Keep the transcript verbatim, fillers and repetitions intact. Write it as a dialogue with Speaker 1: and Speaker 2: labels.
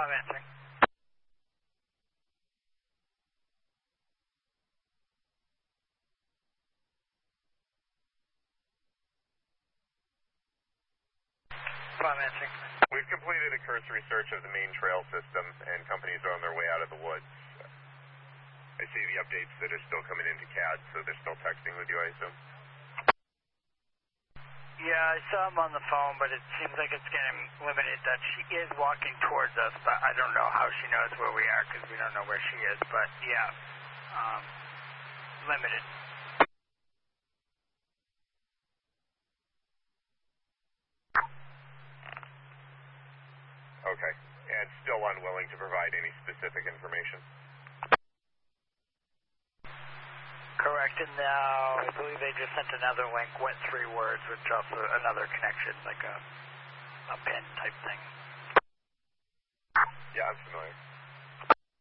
Speaker 1: I'm answering. I'm answering.
Speaker 2: We've completed a cursory search of the main trail system, and companies are on their way out of the woods. I see the updates that are still coming into C A D, so they're still texting with you, I assume?
Speaker 1: Yeah, I saw him on the phone, but it seems like it's getting limited that she is walking towards us, but I don't know how she knows where we are because we don't know where she is, but yeah, um, limited.
Speaker 2: Okay, and still unwilling to provide any specific information?
Speaker 1: Correct, and now I believe they just sent another link, went three words, which also another connection, like a, a pin type thing.
Speaker 2: Yeah, I'm familiar.